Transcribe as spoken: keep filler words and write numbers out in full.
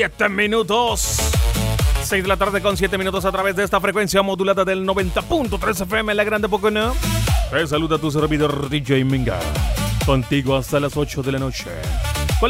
siete minutos. seis de la tarde con siete minutos a través de esta frecuencia modulada del noventa punto tres F M en la Grande Pocono. Te saluda tu servidor D J Minga. Contigo hasta las ocho de la noche.